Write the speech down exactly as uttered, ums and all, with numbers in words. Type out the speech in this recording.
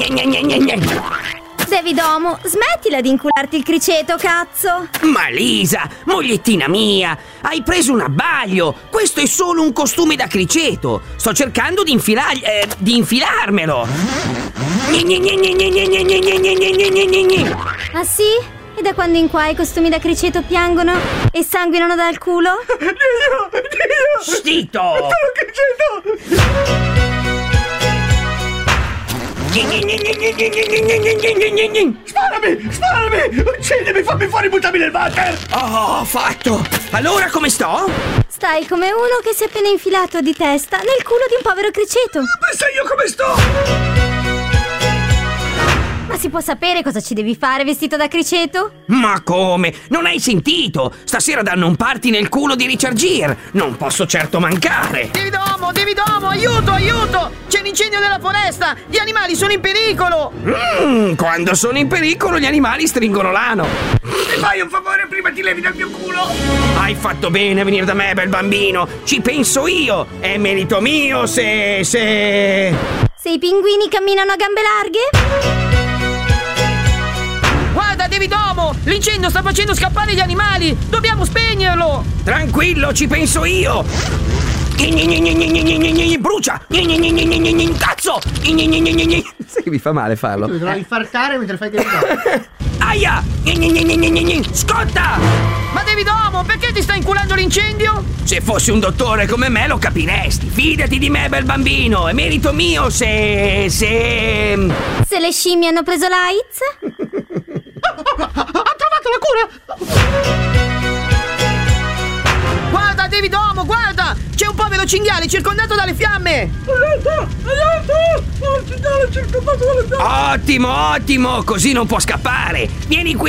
gne, gne, gne, gne. Davidomo, smettila di incularti il criceto, cazzo! Ma Lisa, mogliettina mia, hai preso un abbaglio. Questo è solo un costume da criceto. Sto cercando di infilar... Eh, di infilarmelo. Gne, gne, gne, gne, gne, gne, gne, gne, gne, gne, gne, gne, gne. Ah sì? E da quando in qua i costumi da criceto piangono e sanguinano dal culo? Dio, Dio! Zitto! Criceto! Sparami! Sparami! Uccidimi! Fammi fuori! Buttami nel water! Oh, fatto! Allora come sto? Stai come uno che si è appena infilato di testa nel culo di un povero criceto. Pensa io come sto! Ma si può sapere cosa ci devi fare vestito da criceto? Ma come? Non hai sentito? Stasera danno un party nel culo di Richard Gere. Non posso certo mancare. Davidomo, Davidomo, aiuto, aiuto! C'è l'incendio nella foresta! Gli animali sono in pericolo! Mm, quando sono in pericolo gli animali stringono l'ano. Mi fai un favore prima ti levi dal mio culo? Hai fatto bene a venire da me, bel bambino. Ci penso io. È merito mio se... se... Se i pinguini camminano a gambe larghe? Guarda, Davidomo! L'incendio sta facendo scappare gli animali! Dobbiamo spegnerlo! Tranquillo, ci penso io. Brucia! Cazzo! Sai che mi fa male farlo. Tu dovrai infartare mentre fai Davidomo. Aia! Scotta! Ma Davidomo, perché ti sta inculando l'incendio? Se fossi un dottore come me lo capiresti. Fidati di me, bel bambino. È merito mio se... se... Se le scimmie hanno preso l'AIDS? Ha trovato la cura! Guarda, Davidomo, guarda! C'è un povero cinghiale circondato dalle fiamme! Aiuto! Aiuto! Un cinghiale circondato dalle fiamme! Ottimo, ottimo! Così non può scappare. Vieni qui.